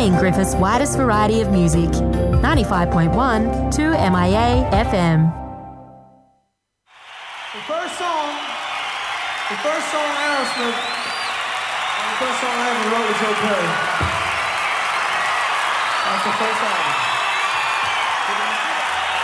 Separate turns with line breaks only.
playing Griffith's widest variety of music. 95.1 2MIA FM.
The first song Aerosmith, and the first song I ever wrote was Joe Perry. That's the first album.